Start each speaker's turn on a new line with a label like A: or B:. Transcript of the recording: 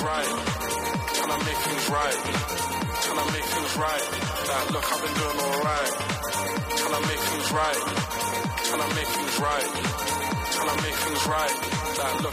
A: right? Can I make things right? Can I make things right? Like, look, I've been doing alright. Can I make things right? Can I make things right? Can I make things right? Like, look,